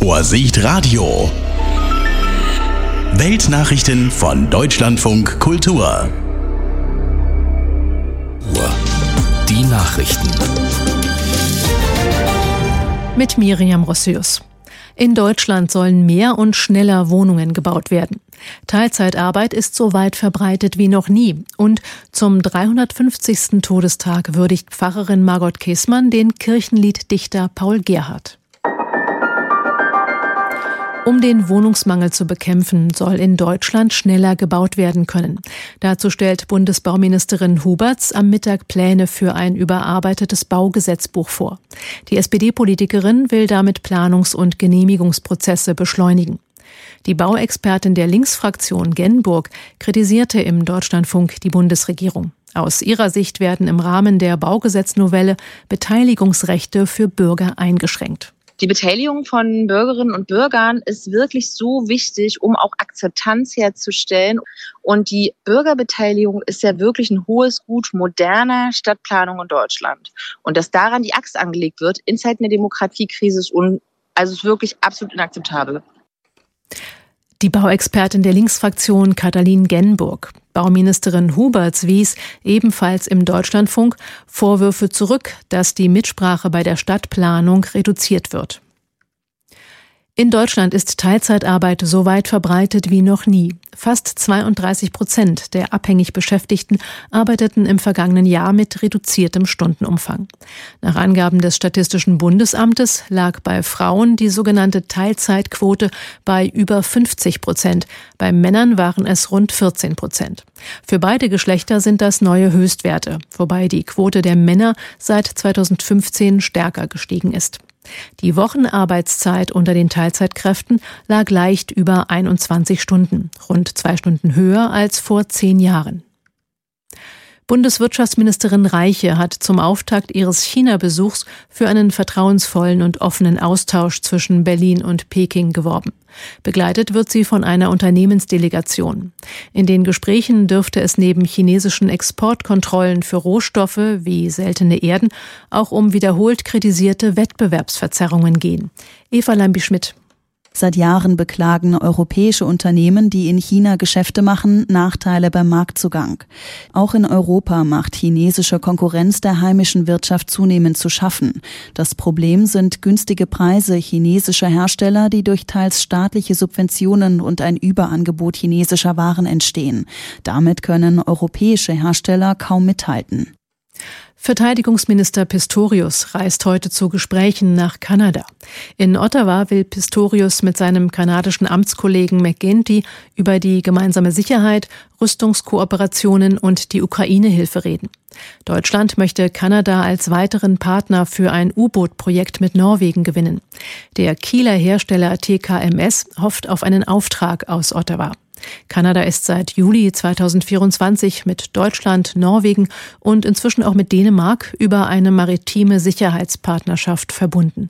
Vorsicht Radio. Weltnachrichten von Deutschlandfunk Kultur. Die Nachrichten. Mit Miriam Rossius. In Deutschland sollen mehr und schneller Wohnungen gebaut werden. Teilzeitarbeit ist so weit verbreitet wie noch nie. Und zum 350. Todestag würdigt Pfarrerin Margot Käßmann den Kirchenlieddichter Paul Gerhardt. Um den Wohnungsmangel zu bekämpfen, soll in Deutschland schneller gebaut werden können. Dazu stellt Bundesbauministerin Huberts am Mittag Pläne für ein überarbeitetes Baugesetzbuch vor. Die SPD-Politikerin will damit Planungs- und Genehmigungsprozesse beschleunigen. Die Bauexpertin der Linksfraktion Genburg kritisierte im Deutschlandfunk die Bundesregierung. Aus ihrer Sicht werden im Rahmen der Baugesetznovelle Beteiligungsrechte für Bürger eingeschränkt. Die Beteiligung von Bürgerinnen und Bürgern ist wirklich so wichtig, um auch Akzeptanz herzustellen. Und die Bürgerbeteiligung ist ja wirklich ein hohes Gut moderner Stadtplanung in Deutschland. Und dass daran die Axt angelegt wird in Zeiten der Demokratiekrise ist wirklich absolut inakzeptabel. Die Bauexpertin der Linksfraktion Katalin Genburg. Bauministerin Huberts wies ebenfalls im Deutschlandfunk Vorwürfe zurück, dass die Mitsprache bei der Stadtplanung reduziert wird. In Deutschland ist Teilzeitarbeit so weit verbreitet wie noch nie. Fast 32% der abhängig Beschäftigten arbeiteten im vergangenen Jahr mit reduziertem Stundenumfang. Nach Angaben des Statistischen Bundesamtes lag bei Frauen die sogenannte Teilzeitquote bei über 50%. Bei Männern waren es rund 14%. Für beide Geschlechter sind das neue Höchstwerte, wobei die Quote der Männer seit 2015 stärker gestiegen ist. Die Wochenarbeitszeit unter den Teilzeitkräften lag leicht über 21 Stunden, rund 2 Stunden höher als vor 10 Jahren. Bundeswirtschaftsministerin Reiche hat zum Auftakt ihres China-Besuchs für einen vertrauensvollen und offenen Austausch zwischen Berlin und Peking geworben. Begleitet wird sie von einer Unternehmensdelegation. In den Gesprächen dürfte es neben chinesischen Exportkontrollen für Rohstoffe wie seltene Erden auch um wiederholt kritisierte Wettbewerbsverzerrungen gehen. Eva Lambi-Schmidt. Seit Jahren beklagen europäische Unternehmen, die in China Geschäfte machen, Nachteile beim Marktzugang. Auch in Europa macht chinesische Konkurrenz der heimischen Wirtschaft zunehmend zu schaffen. Das Problem sind günstige Preise chinesischer Hersteller, die durch teils staatliche Subventionen und ein Überangebot chinesischer Waren entstehen. Damit können europäische Hersteller kaum mithalten. Verteidigungsminister Pistorius reist heute zu Gesprächen nach Kanada. In Ottawa will Pistorius mit seinem kanadischen Amtskollegen McGuinty über die gemeinsame Sicherheit, Rüstungskooperationen und die Ukraine-Hilfe reden. Deutschland möchte Kanada als weiteren Partner für ein U-Boot-Projekt mit Norwegen gewinnen. Der Kieler Hersteller TKMS hofft auf einen Auftrag aus Ottawa. Kanada ist seit Juli 2024 mit Deutschland, Norwegen und inzwischen auch mit Dänemark über eine maritime Sicherheitspartnerschaft verbunden.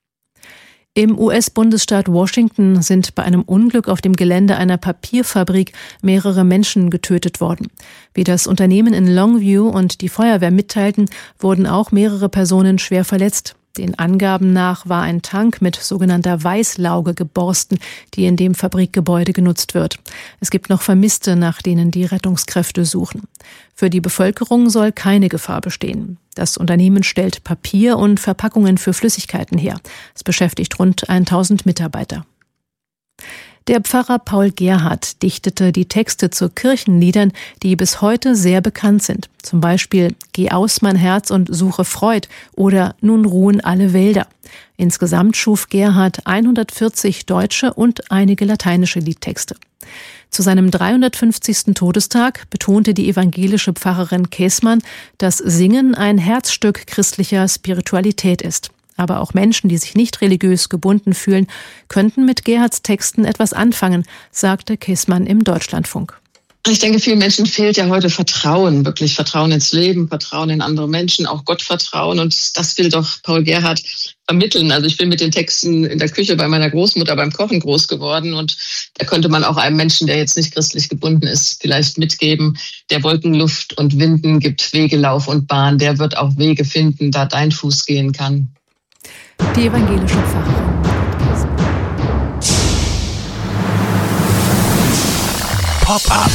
Im US-Bundesstaat Washington sind bei einem Unglück auf dem Gelände einer Papierfabrik mehrere Menschen getötet worden. Wie das Unternehmen in Longview und die Feuerwehr mitteilten, wurden auch mehrere Personen schwer verletzt. Den Angaben nach war ein Tank mit sogenannter Weißlauge geborsten, die in dem Fabrikgebäude genutzt wird. Es gibt noch Vermisste, nach denen die Rettungskräfte suchen. Für die Bevölkerung soll keine Gefahr bestehen. Das Unternehmen stellt Papier und Verpackungen für Flüssigkeiten her. Es beschäftigt rund 1000 Mitarbeiter. Der Pfarrer Paul Gerhardt dichtete die Texte zu Kirchenliedern, die bis heute sehr bekannt sind. Zum Beispiel »Geh aus, mein Herz, und suche Freud« oder »Nun ruhen alle Wälder«. Insgesamt schuf Gerhardt 140 deutsche und einige lateinische Liedtexte. Zu seinem 350. Todestag betonte die evangelische Pfarrerin Käßmann, dass Singen ein Herzstück christlicher Spiritualität ist. Aber auch Menschen, die sich nicht religiös gebunden fühlen, könnten mit Gerhardts Texten etwas anfangen, sagte Käßmann im Deutschlandfunk. Ich denke, vielen Menschen fehlt ja heute Vertrauen, wirklich Vertrauen ins Leben, Vertrauen in andere Menschen, auch Gottvertrauen. Und das will doch Paul Gerhardt vermitteln. Also ich bin mit den Texten in der Küche bei meiner Großmutter beim Kochen groß geworden. Und da könnte man auch einem Menschen, der jetzt nicht christlich gebunden ist, vielleicht mitgeben, der Wolken, Luft und Winden gibt Wege, Lauf und Bahn. Der wird auch Wege finden, da dein Fuß gehen kann. Die evangelische Pfarrerin. Pop-up.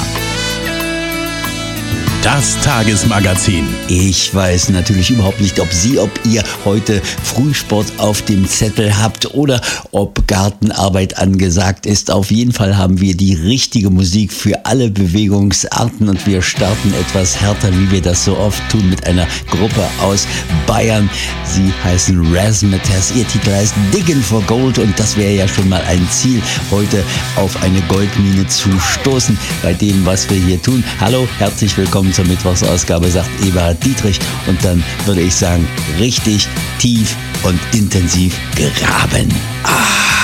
Das Tagesmagazin. Ich weiß natürlich überhaupt nicht, ob ihr heute Frühsport auf dem Zettel habt oder ob Gartenarbeit angesagt ist. Auf jeden Fall haben wir die richtige Musik für alle Bewegungsarten und wir starten etwas härter, wie wir das so oft tun, mit einer Gruppe aus Bayern. Sie heißen Razzmatazz. Ihr Titel heißt Diggin' for Gold und das wäre ja schon mal ein Ziel, heute auf eine Goldmine zu stoßen bei dem, was wir hier tun. Hallo, herzlich willkommen zur Mittwochsausgabe, sagt Eberhard Dietrich. Und dann würde ich sagen, richtig tief und intensiv graben.